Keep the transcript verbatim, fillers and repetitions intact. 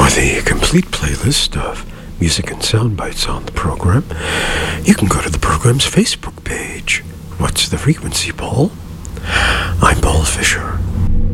the complete playlist of music and sound bites on the program, you can go to the program's Facebook page. What's the Frequency, Paul? I'm Paul Fisher.